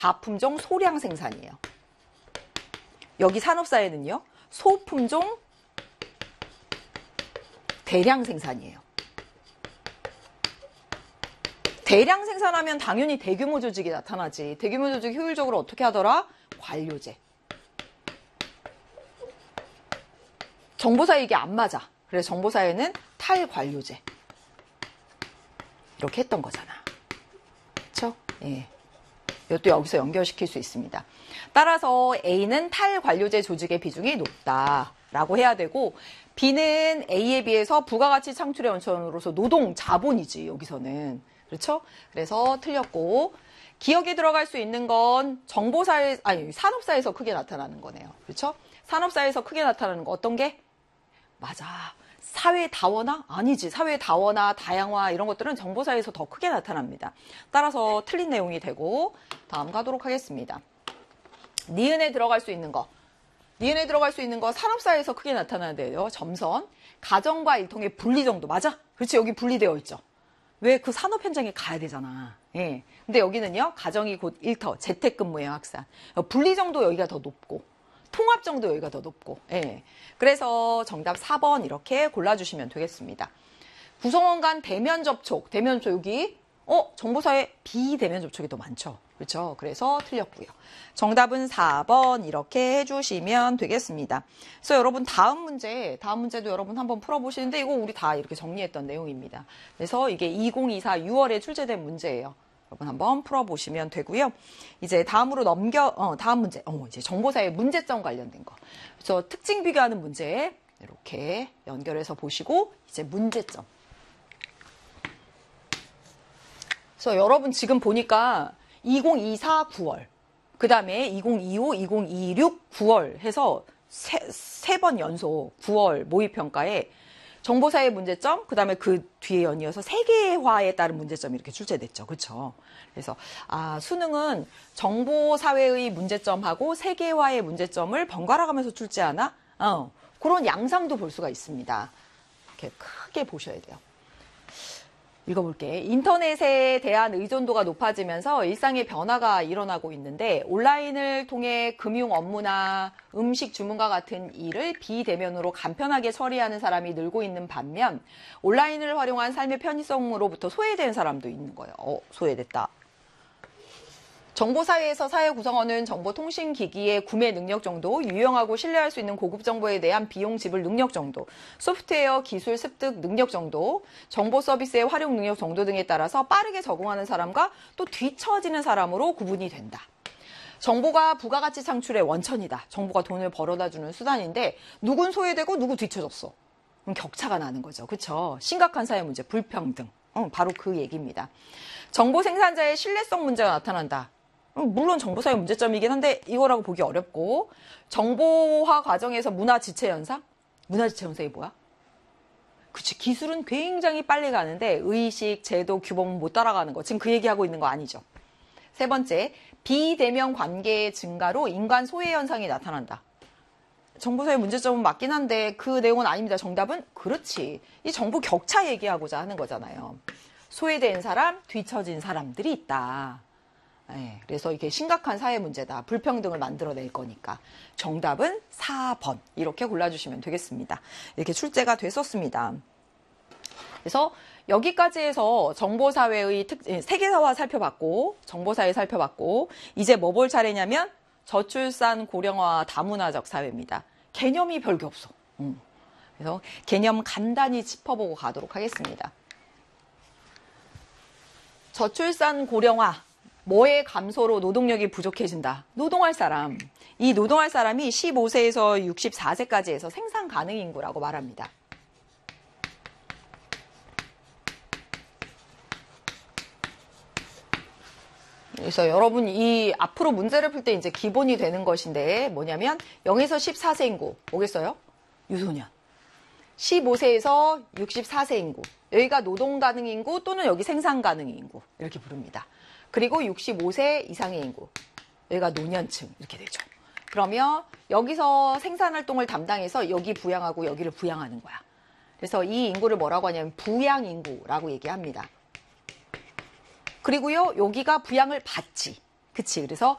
다품종 소량 생산이에요. 여기 산업사회는요. 소품종 대량 생산이에요. 대량 생산하면 당연히 대규모 조직이 나타나지. 대규모 조직 효율적으로 어떻게 하더라? 관료제. 정보사회 이게 안 맞아. 그래서 정보사회는 탈관료제. 이렇게 했던 거잖아. 그렇죠? 예. 이것도 여기서 연결시킬 수 있습니다. 따라서 A는 탈관료제 조직의 비중이 높다라고 해야 되고 B는 A에 비해서 부가가치 창출의 원천으로서 노동, 자본이지 여기서는. 그렇죠? 그래서 틀렸고 기억에 들어갈 수 있는 건 정보사회, 아니 산업사에서 크게 나타나는 거네요. 그렇죠? 산업사에서 크게 나타나는 거 어떤 게? 맞아. 사회 다원화? 아니지. 사회 다원화, 다양화 이런 것들은 정보사회에서 더 크게 나타납니다. 따라서 틀린 내용이 되고 다음 가도록 하겠습니다. 니은에 들어갈 수 있는 거. 니은에 들어갈 수 있는 거 산업사회에서 크게 나타나는데요. 점선. 가정과 일통의 분리 정도. 맞아? 그렇지. 여기 분리되어 있죠. 왜? 그 산업 현장에 가야 되잖아. 예. 근데 여기는요. 가정이 곧 일터, 재택근무예요. 학산. 분리 정도 여기가 더 높고 통합 정도 여기가 더 높고. 예. 그래서 정답 4번 이렇게 골라주시면 되겠습니다. 구성원 간 대면 접촉. 대면 접촉 여기 정보사회 비대면 접촉이 더 많죠. 그렇죠? 그래서 틀렸고요. 정답은 4번 이렇게 해주시면 되겠습니다. 그래서 여러분 다음 문제도 여러분 한번 풀어보시는데 이거 우리 다 이렇게 정리했던 내용입니다. 그래서 이게 2024 6월에 출제된 문제예요. 여러분 한번 풀어보시면 되고요. 이제 다음으로 다음 문제. 이제 정보사회 문제점 관련된 거. 그래서 특징 비교하는 문제 이렇게 연결해서 보시고 이제 문제점. 그래서 여러분 지금 보니까 2024 9월, 그 다음에 2025, 2026 9월 해서 세 번 연속 9월 모의평가에 정보사회 문제점, 그 다음에 그 뒤에 연이어서 세계화에 따른 문제점이 이렇게 출제됐죠. 그렇죠? 그래서 수능은 정보사회의 문제점하고 세계화의 문제점을 번갈아 가면서 출제하나? 그런 양상도 볼 수가 있습니다. 이렇게 크게 보셔야 돼요. 읽어볼게. 인터넷에 대한 의존도가 높아지면서 일상의 변화가 일어나고 있는데 온라인을 통해 금융 업무나 음식 주문과 같은 일을 비대면으로 간편하게 처리하는 사람이 늘고 있는 반면 온라인을 활용한 삶의 편의성으로부터 소외된 사람도 있는 거예요. 소외됐다. 정보사회에서 사회 구성원은 정보통신기기의 구매 능력 정도, 유용하고 신뢰할 수 있는 고급 정보에 대한 비용 지불 능력 정도, 소프트웨어 기술 습득 능력 정도, 정보 서비스의 활용 능력 정도 등에 따라서 빠르게 적응하는 사람과 또 뒤처지는 사람으로 구분이 된다. 정보가 부가가치 창출의 원천이다. 정보가 돈을 벌어다주는 수단인데 누군 소외되고 누구 뒤처졌어. 그럼 격차가 나는 거죠. 그렇죠? 심각한 사회 문제, 불평등. 바로 그 얘기입니다. 정보 생산자의 신뢰성 문제가 나타난다. 물론 정보사회 문제점이긴 한데 이거라고 보기 어렵고 정보화 과정에서 문화지체 현상? 문화지체 현상이 뭐야? 그치, 기술은 굉장히 빨리 가는데 의식, 제도, 규범은 못 따라가는 거. 지금 그 얘기하고 있는 거 아니죠. 세 번째, 비대면 관계의 증가로 인간 소외 현상이 나타난다. 정보사회 문제점은 맞긴 한데 그 내용은 아닙니다. 정답은 그렇지. 이 정보 격차 얘기하고자 하는 거잖아요. 소외된 사람, 뒤처진 사람들이 있다. 네, 그래서 이게 심각한 사회 문제다. 불평등을 만들어낼 거니까. 정답은 4번 이렇게 골라주시면 되겠습니다. 이렇게 출제가 됐었습니다. 그래서 여기까지 해서 정보사회의 세계사화 살펴봤고 정보사회 살펴봤고 이제 뭐 볼 차례냐면 저출산 고령화 다문화적 사회입니다. 개념이 별게 없어. 그래서 개념 간단히 짚어보고 가도록 하겠습니다. 저출산 고령화, 뭐의 감소로 노동력이 부족해진다. 노동할 사람. 이 노동할 사람이 15세에서 64세까지 해서 생산 가능 인구라고 말합니다. 그래서 여러분 이 앞으로 문제를 풀 때 이제 기본이 되는 것인데 뭐냐면 0에서 14세 인구 뭐겠어요? 유소년. 15세에서 64세 인구. 여기가 노동 가능 인구 또는 여기 생산 가능 인구 이렇게 부릅니다. 그리고 65세 이상의 인구. 여기가 노년층 이렇게 되죠. 그러면 여기서 생산활동을 담당해서 여기 부양하고 여기를 부양하는 거야. 그래서 이 인구를 뭐라고 하냐면 부양인구라고 얘기합니다. 그리고요 여기가 부양을 받지. 그치. 그래서